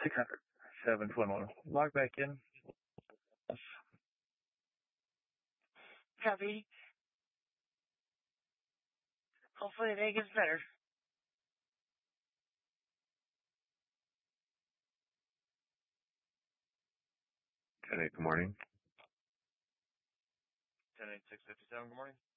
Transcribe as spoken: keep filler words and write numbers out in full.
six hundred, seven twenty-one. Log back in. Copy. Hopefully the day gets better. ten eight, good morning. ten eight, six fifty-seven, good morning.